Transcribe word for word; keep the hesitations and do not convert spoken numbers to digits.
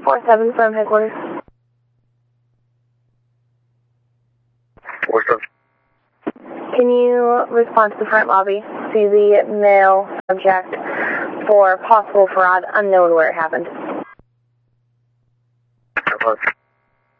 four seven from headquarters. What's up? Can you respond to the front lobby to the male subject for possible fraud, unknown where it happened? Okay.